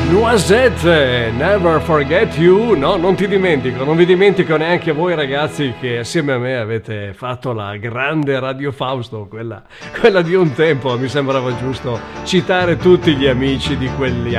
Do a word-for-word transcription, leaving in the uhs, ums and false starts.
Noisette, Never Forget You. No, non ti dimentico, non vi dimentico neanche voi ragazzi che assieme a me avete fatto la grande Radio Fausto, quella, quella di un tempo. Mi sembrava giusto citare tutti gli amici di quegli